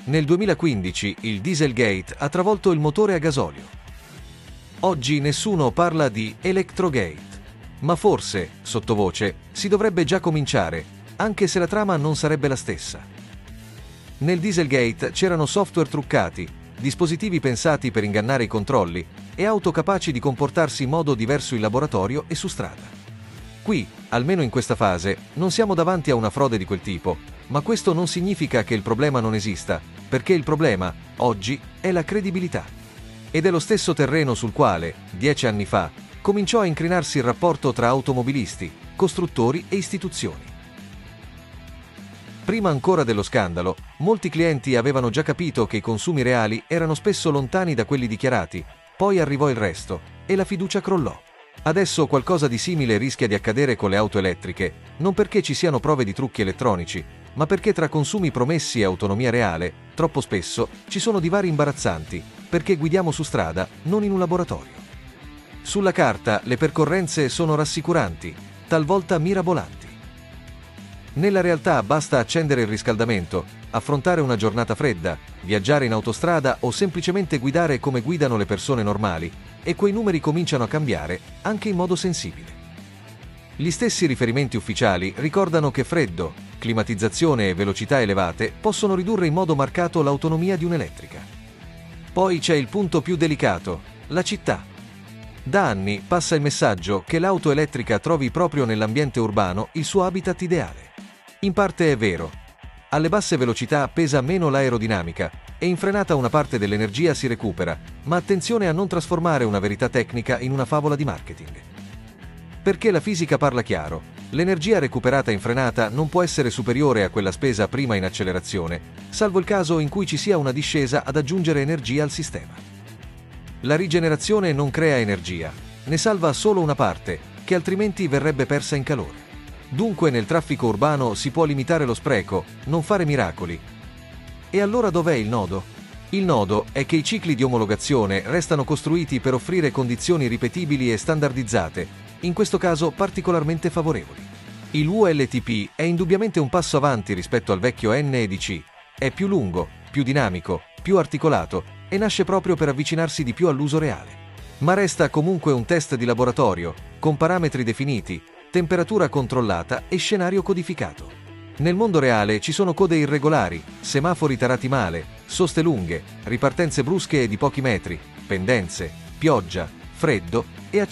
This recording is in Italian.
Nel 2015 il Dieselgate ha travolto il motore a gasolio. Oggi nessuno parla di Electrogate, ma forse, sottovoce, si dovrebbe già cominciare, anche se la trama non sarebbe la stessa. Nel Dieselgate c'erano software truccati, dispositivi pensati per ingannare i controlli e auto capaci di comportarsi in modo diverso in laboratorio e su strada. Qui, almeno in questa fase, non siamo davanti a una frode di quel tipo, ma questo non significa che il problema non esista, perché il problema, oggi, è la credibilità. Ed è lo stesso terreno sul quale, 10 anni fa, cominciò a incrinarsi il rapporto tra automobilisti, costruttori e istituzioni. Prima ancora dello scandalo, molti clienti avevano già capito che i consumi reali erano spesso lontani da quelli dichiarati, poi arrivò il resto, e la fiducia crollò. Adesso qualcosa di simile rischia di accadere con le auto elettriche, non perché ci siano prove di trucchi elettronici, ma perché tra consumi promessi e autonomia reale, troppo spesso, ci sono divari imbarazzanti, perché guidiamo su strada, non in un laboratorio. Sulla carta le percorrenze sono rassicuranti, talvolta mirabolanti. Nella realtà basta accendere il riscaldamento, affrontare una giornata fredda, viaggiare in autostrada o semplicemente guidare come guidano le persone normali, e quei numeri cominciano a cambiare, anche in modo sensibile. Gli stessi riferimenti ufficiali ricordano che freddo, climatizzazione e velocità elevate possono ridurre in modo marcato l'autonomia di un'elettrica. Poi c'è il punto più delicato, la città. Da anni passa il messaggio che l'auto elettrica trovi proprio nell'ambiente urbano il suo habitat ideale. In parte è vero. Alle basse velocità pesa meno l'aerodinamica e in frenata una parte dell'energia si recupera, ma attenzione a non trasformare una verità tecnica in una favola di marketing. Perché la fisica parla chiaro, l'energia recuperata in frenata non può essere superiore a quella spesa prima in accelerazione, salvo il caso in cui ci sia una discesa ad aggiungere energia al sistema. La rigenerazione non crea energia, ne salva solo una parte, che altrimenti verrebbe persa in calore. Dunque nel traffico urbano si può limitare lo spreco, non fare miracoli. E allora dov'è il nodo? Il nodo è che i cicli di omologazione restano costruiti per offrire condizioni ripetibili e standardizzate, in questo caso particolarmente favorevoli. Il WLTP è indubbiamente un passo avanti rispetto al vecchio NEDC, è più lungo, più dinamico, più articolato e nasce proprio per avvicinarsi di più all'uso reale. Ma resta comunque un test di laboratorio, con parametri definiti, temperatura controllata e scenario codificato. Nel mondo reale ci sono code irregolari, semafori tarati male, soste lunghe, ripartenze brusche e di pochi metri, pendenze, pioggia, freddo e